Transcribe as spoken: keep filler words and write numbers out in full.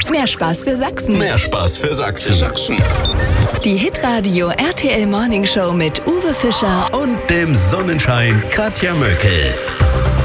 Mehr Spaß für Sachsen. Mehr Spaß für Sachsen. Sachsen. Die Hitradio R T L Morning Show mit Uwe Fischer Und dem Sonnenschein Katja Möckel.